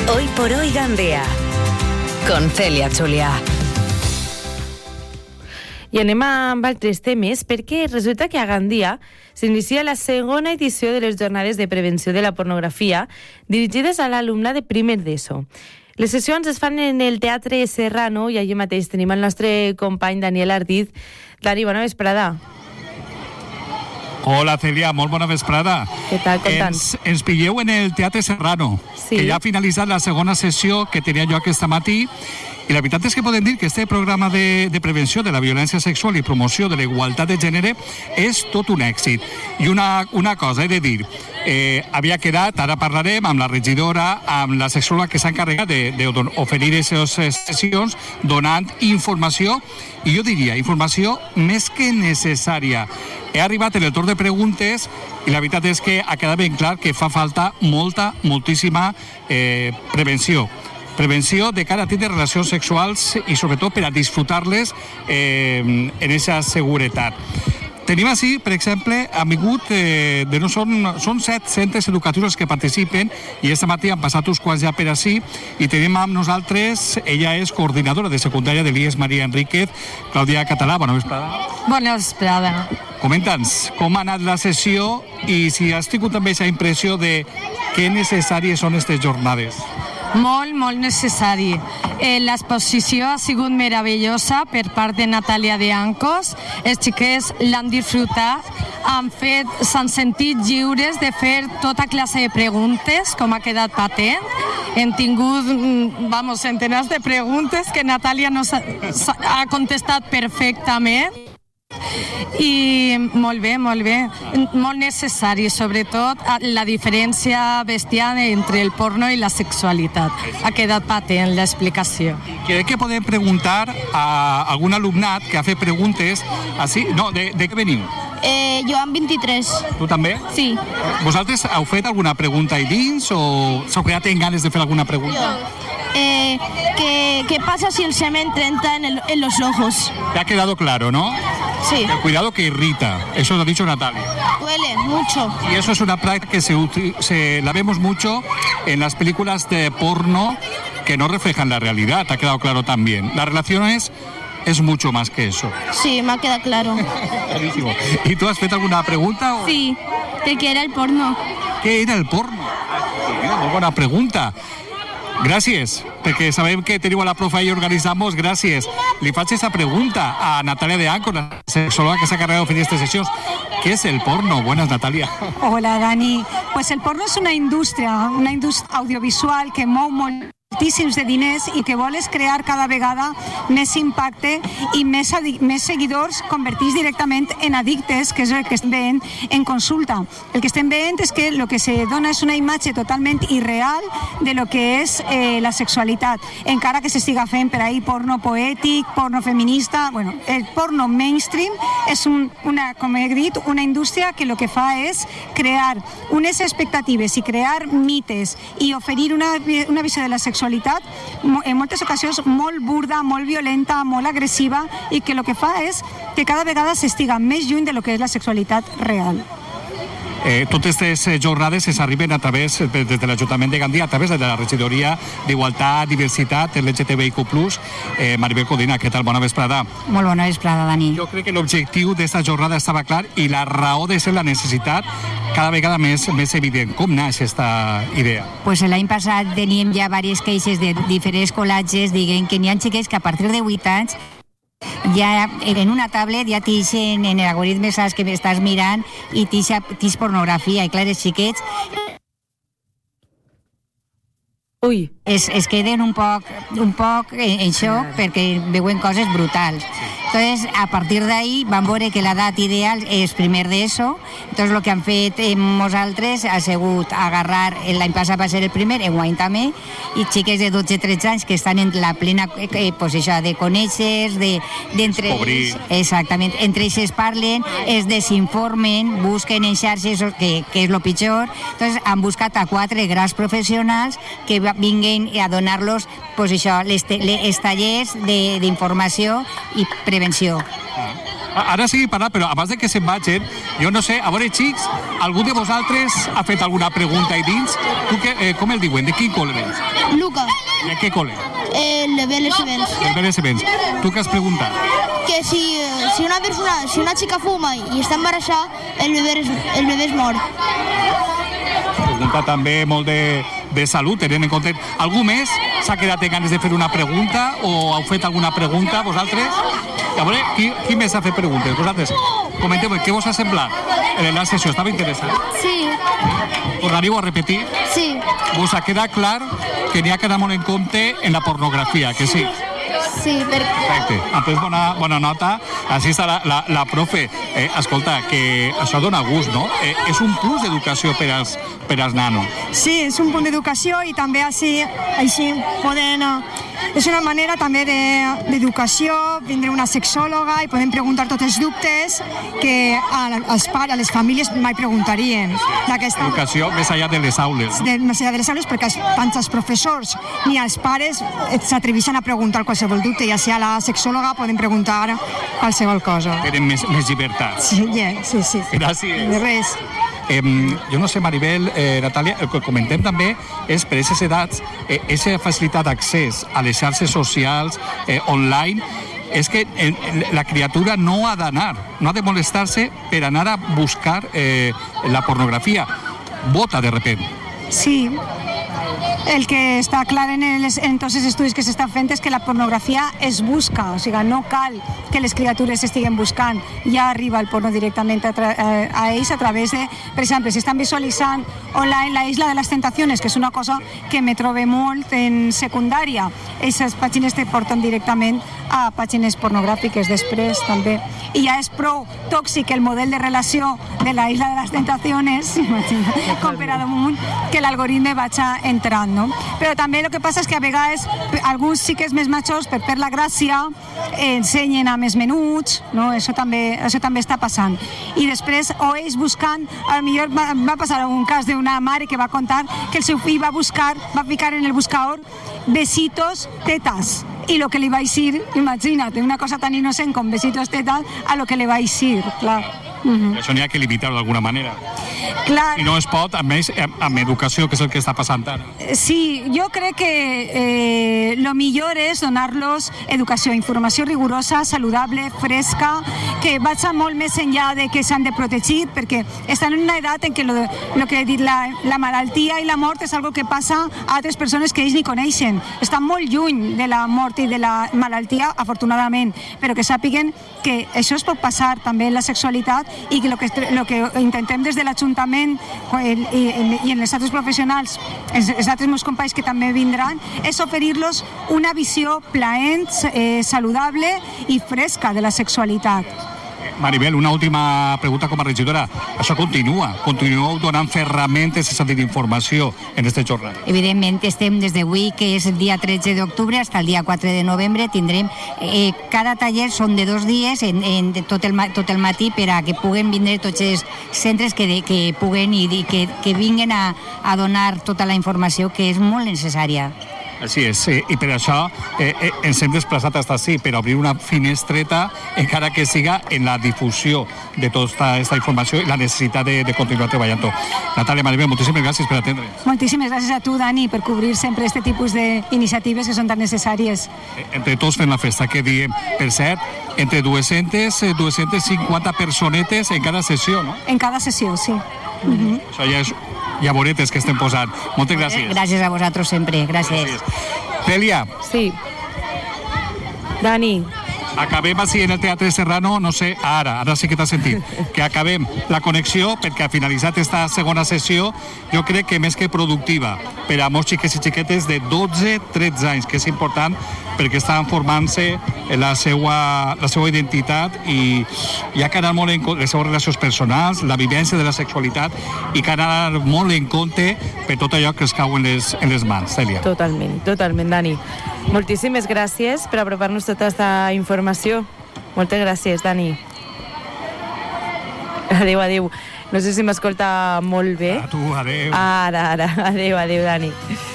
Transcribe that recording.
Hoy por hoy Gandea, con Celia Julià. I anem amb altres temes perquè resulta que a Gandia s'inicia la segona edició de les jornades de prevenció de la pornografia dirigides a l'alumne de primer d'ESO. Les sessions es fan en el Teatre Serrano i allí mateix tenim el nostre company Daniel Ardiz. Dani, bona vesprada. Hola, Celia, molt bona vesprada. Què tal, conta'ns? Ens pilleu en el Teatre Serrano, sí, que ja ha finalitzat la segona sessió que tenia jo aquest matí. I la veritat és que podem dir que este programa de prevenció de la violència sexual i promoció de la igualtat de gènere és tot un èxit. I una cosa he de dir, havia quedat, ara parlarem amb la regidora, amb la sexòloga que s'ha encarregat d'oferir aquestes sessions, donant informació, i jo diria, informació més que necessària. He arribat en el torn de preguntes i la veritat és que ha quedat ben clar que fa falta moltíssima prevenció. Prevenció de cara a tindre relacions sexuals i sobretot per a disfrutar-les en aquesta seguretat. Tenim així, per exemple, han vingut, són 7 centres educatius que participen i aquest matí han passat uns quants ja per així i tenim amb nosaltres, ella és coordinadora de secundària de l'IES Maria Enríquez, Clàudia Català, bona vesprada. Bona vesprada. Comenta'ns com ha anat la sessió i si has tingut també aquesta impressió de que necessàries són aquestes jornades. Molt necessari. L'exposició ha sigut meravellosa per part de Natàlia de Ancos. Els xiquets l'han disfrutat, s'han sentit lliures de fer tota classe de preguntes, com ha quedat patent. Hem tingut, centenars de preguntes que Natàlia ha contestat perfectament. I molt bé, molt necessari, sobretot la diferència bestial entre el porno i la sexualitat. Ha quedat patent l'explicació. Crec que podem preguntar a algun alumnat que ha fet preguntes així. No, de què veniu? Jo amb 23. Tu també? Sí. Vosaltres heu fet alguna pregunta ahí dins o s'heu quedat en ganes de fer alguna pregunta? ¿Qué pasa si el semen entra en los ojos? Te ha quedado claro, ¿no? Sí. El cuidado que irrita, eso lo ha dicho Natalia. Duele mucho. Y eso es una práctica que la vemos mucho en las películas de porno que no reflejan la realidad, te ha quedado claro también. La relación es mucho más que eso. Sí, me ha quedado claro. Clarísimo. ¿Y tú has hecho alguna pregunta? O? Sí, ¿de qué era el porno? ¿Qué era el porno? Muy buena pregunta. Gràcies, perquè sabem que teniu a la profe i organitzamos. Gràcies. Li faig aquesta pregunta a Natàlia de Ancos, la sexòloga que s'ha encarregat d'oferir aquestes sessions. ¿Qué es el porno? Buenas, Natalia. Hola, Dani. Pues el porno és una indústria audiovisual que mou moltíssims de diners i que vols crear cada vegada més impacte i més seguidors convertits directament en addictes, que és el que estem veient en consulta. El que estem veient és que el que se dona és una imatge totalment irreal de lo que és la sexualitat, encara que s'estiga fent per ahí porno poètic, porno feminista. Bueno, el porno mainstream és com he dit, una indústria que el que fa és crear unes expectatives i crear mites i oferir una visió de la sexualitat en moltes ocasions molt burda, molt violenta, molt agressiva i que el que fa és que cada vegada s'estiga més lluny de lo que és la sexualitat real. Totes aquestes jornades s'arriben a través, des de l'Ajuntament de Gandia, a través de la regidoria d'Igualtat, Diversitat, LGTBIQ+. Maribel Codina, què tal? Bona vesprada. Molt bona vesprada, Dani. Jo crec que l'objectiu d'esta jornada estava clar i la raó de ser la necessitat cada vegada més evident. Com naix aquesta idea? Pues l'any passat teníem ja diverses queixes de diferents col·latges, diguem que n'hi ha xiquets que a partir de 8 anys ja en una tablet ja t'ixen en l'algoritme, saps que estàs mirant i t'ix pornografia, i clar, els xiquets es queden un poc en xoc perquè veuen coses brutals. Entonces, a partir d'ahí van veure que l'edat ideal és primer d'ESO. Entonces, el que han fet nosaltres ha sigut agarrar, l'any passat va ser el primer, enguany també, i xiques de 12-13 anys que estan en la plena posició de conèixer, d'entre ells, exactament, entre ells es parlen, es desinformen, busquen en xarxes, que és el pitjor. Entonces, han buscat a 4 grans professionals que vinguen a donar-los els tallers d'informació i prevenció. Ara sigui parlar, però abans de que se'n vagin, jo no sé, a veure, xics, algú de vosaltres ha fet alguna pregunta ahí dins? Tu com el diuen? De quin col·le vens? Luca, De què col·le? el de BLS. El BLS vens. Tu què has preguntat? Que si una chica fuma y está embarazada, el bebé es mort. Pregunta també molt de salut, tenint en compte. Algú més s'ha quedat en ganes de fer una pregunta o heu fet alguna pregunta, vosaltres? A veure, qui més ha fet preguntes? Vosaltres, comenteu, què vos ha semblat la sessió? Estava interessant? Sí. Tornaríeu a repetir? Sí. Vos ha quedat clar que n'hi ha que anar molt en compte en la pornografia, que sí? Sí, Perfecte. Entonces, bona nota. Així està la profe. Escolta, que això dona gust, no? És un plus d'educació per als nanos. Sí, és un punt d'educació i també així poden... És una manera també d'educació, vindre una sexòloga i podem preguntar tots els dubtes que als pares, a les famílies mai preguntarien. Educació més enllà de les aules. Més enllà de les aules, perquè tant els professors ni els pares s'atreveixen a preguntar qualsevol dubte, i així a la sexòloga podem preguntar qualsevol cosa. Tenen més llibertat. Sí. Gràcies. De res. Jo no sé, Maribel, Natàlia, el que comentem també és per aquestes edats, aquesta facilitat d'accés a les xarxes socials online, és que la criatura no ha d'anar, no ha de molestar-se per anar a buscar la pornografia. Vota de repente. Sí. El que està clar en tots els estudis que s'estan fent és que la pornografia es busca, o sigui, no cal que les criatures estiguen buscant, ja arriba el porno directament a ells a través de, per exemple, si estan visualitzant online la Isla de les Tentaciones, que és una cosa que me trobo molt en secundària, aquestes pàgines te porten directament a pàgines pornogràfiques després també, i ja és prou tòxic el model de relació de la Isla de les Tentaciones, com per a damunt, que l'algoritme vaig entrant, no? Però també el que passa és que a vegades alguns xiques més majors, per la gràcia, ensenyen a més menuts, no? Això també està passant. I després, o ells buscant, potser va passar un cas d'una mare que va contar que el seu fill va ficar en el buscador besitos tetas, i lo que li va eixir, imagina't, una cosa tan innocent com besitos tetas, a lo que li va eixir, clar. Això n'hi ha que limitar d'alguna manera. Clar. Si no es pot, a més, amb educació, que és el que està passant ara. Sí, jo crec que lo millor és donar-los educació, informació rigorosa, saludable, fresca, que vagi molt més enllà de que s'han de protegir, perquè estan en una edat en què lo que he dit, la malaltia i la mort és algo que passa a altres persones que ells ni coneixen. Estan molt lluny de la mort i de la malaltia, afortunadament, però que sàpiguen que això es pot passar també en la sexualitat, i que lo que intentem des de l'Ajuntament i en els altres professionals, els altres meus companys que també vindran, és oferir-los una visió plaent, saludable i fresca de la sexualitat. Maribel, una última pregunta com a regidora. Això continueu donant ferramentes i sentit d'informació en aquesta jornada? Evidentment, estem des d'avui, que és el dia 13 d'octubre, fins el dia 4 de novembre, tindrem cada taller són de 2 dies, tot el matí, per a que puguen vindre tots els centres que puguen i que vinguen a donar tota la informació que és molt necessària. Així és, i per això ens hem desplaçat fins ací, per obrir una finestreta, encara que siga en la difusió de tota aquesta informació i la necessitat de continuar treballant-ho. Natàlia, Maribel, moltíssimes gràcies per atendre'ns. Moltíssimes gràcies a tu, Dani, per cobrir sempre aquest tipus d'iniciatives que són tan necessàries. Entre tots fem la festa, que diem, per cert, entre 250 personetes en cada sessió, no? En cada sessió, sí. Això ja és llavoretes que estem posant. Moltes gràcies. Gràcies a vosaltres sempre, gràcies. Cèlia. Sí. Dani. Acabem així en el Teatre Serrano, no sé, ara sí que t'has sentit, que acabem la connexió perquè ha finalitzat aquesta segona sessió, jo crec que més que productiva, per a molts xiquets i xiquetes de 12-13 anys, que és important perquè estan formant-se la seva identitat i hi ha que anar molt en compte les seves relacions personals, la vivència de la sexualitat i que anar molt en compte per tot allò que es cau en les mans, Cèlia. Totalment, Dani. Moltíssimes gràcies per apropar-nos tota aquesta informació. Moltes gràcies, Dani. Adéu. No sé si m'escolta molt bé. A tu, adéu. Ara. Adéu, Dani.